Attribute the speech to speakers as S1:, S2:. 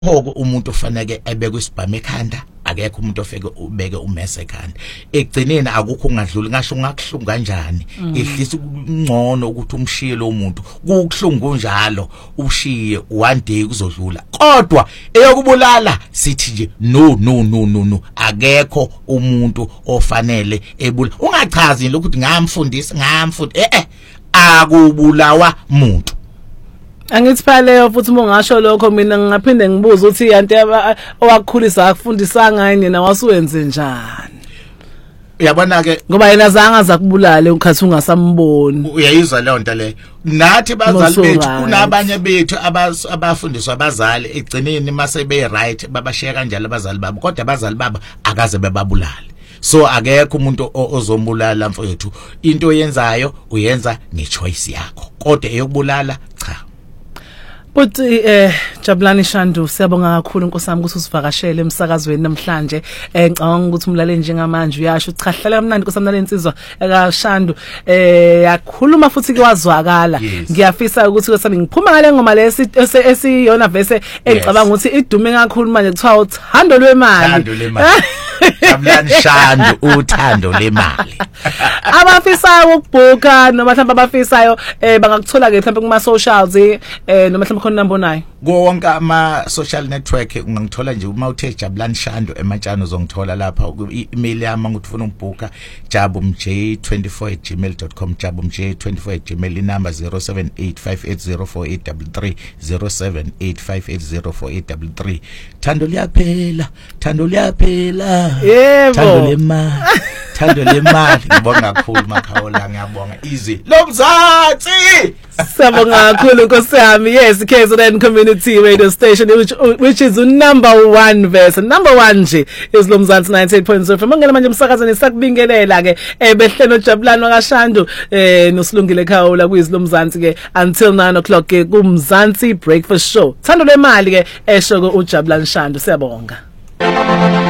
S1: hoko umuntu ufanele ebeke isibhamu ekhanda akekho umuntu ofeke ubeke umese ekhanda ekugcineni akukho ungadluli ngasho ngakuhlungu kanjani ehlisa ukungcono ukuthi umshiye lo muntu kuhlungu njalo ushiye one day kuzodlula kodwa eyokubulala sithi nje no akekho umuntu ofanele ebula ungachazi lokuthi ngamfundisa akubulawa umuntu.
S2: Angithi phaleyo futhi mongasho lokho mina ngingaphinde ngibuza ukuthi yanti owakukhulisa akufundisanga yini na wasuwenze njani.
S1: Uyabona ke
S2: ngoba yena zanga zakubulala ukhathi ungasamboni.
S1: Uyayizwa leyo nto le. Nathi bazali bethu kunabanye bethu abafundiswa abazali egcineni mase be right babashiya kanjalo abazali babo kodwa abazali babo akaze bebabulala. So akekho umuntu ozombulala mfowethu into oyenzayo uyenza ngechoice yakho kodwa eyokubulala cha.
S2: But Jabulani Shandu siyabonga kakhulu nkosami ukuthi usivakashele emsakazweni namhlanje ngicabanga ukuthi umlaleli njengamanje uyasho cha hlala kamnandi nkosami nalensizwa eka Shandu yakhuluma futhi kwazwakala ngiyafisa ukuthi nkosami ngiphuma ngale ngoma lesi esiyona vese engicabanga ukuthi idume kakhulu manje kuthiwa uthando lwemali
S1: Jabulani Shandu uthando lemali
S2: abafisayo ukubhuka noma mhlawumbe abafisayo bangakuthola ke mhlawumbe kuma socials noma mhlawumbe khona number 9
S1: wonke ama social network ungangithola nje uma uthe Jabulani Shandu ematshano uzongithola lapha i-email yami ukuthi ufuna ukubhuka jabumj24@gmail.com jabumj24@gmail inamba 0785804833 0785804833 thando liyaphela thando lemali ngibonga kakhulu Makhaola ngiyabonga easy lomzansi
S2: Sabonga kakhulu Nkosi yami. Yes, KZN Community Radio Station which is number 1 verse. Number 1 nje is Lomzansi 98.0. Mangena manje umsakazeni sakubingelela ke behlelo Jabulani kaShandu nosilungile Khawula kuyizilomzansi ke until 9 o'clock ke kumzansi breakfast show. Thando lemali ke eshoko uJabulani Shandu siyabonga.